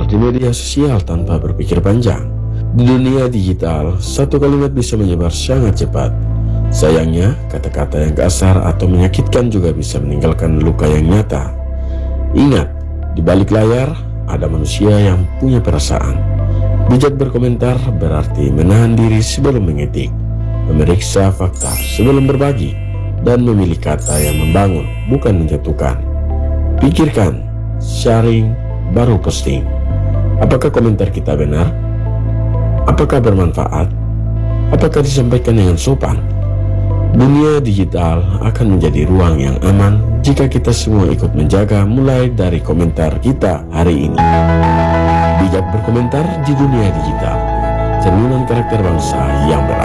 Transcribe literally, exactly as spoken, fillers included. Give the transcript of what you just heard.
di media sosial tanpa berpikir panjang. Di dunia digital, satu kalimat bisa menyebar sangat cepat. Sayangnya, kata-kata yang kasar atau menyakitkan juga bisa meninggalkan luka yang nyata. Ingat, di balik layar ada manusia yang punya perasaan. Bijak berkomentar berarti menahan diri sebelum mengetik, memeriksa fakta sebelum berbagi, dan memilih kata yang membangun, bukan menjatuhkan. Pikirkan, sharing, baru posting. Apakah komentar kita benar? Apakah bermanfaat? Apakah disampaikan dengan sopan? Dunia digital akan menjadi ruang yang aman jika kita semua ikut menjaga, mulai dari komentar kita hari ini. Bijak berkomentar di dunia digital, cerminan karakter bangsa yang beradab.